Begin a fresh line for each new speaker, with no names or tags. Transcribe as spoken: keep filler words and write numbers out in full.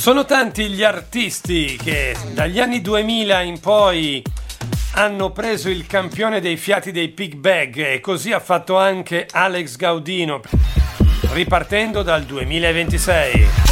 Sono tanti gli artisti che dagli anni duemila in poi hanno preso il campione dei fiati dei Pig Bag, e così ha fatto anche Alex Gaudino, ripartendo dal duemilaventisei.